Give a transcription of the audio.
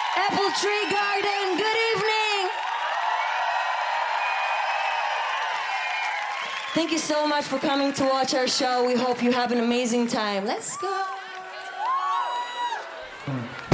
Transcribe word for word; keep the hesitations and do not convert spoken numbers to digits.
Apple Tree Garden, good evening. Thank you so much for coming to watch our show. We hope you have an amazing time. Let's go.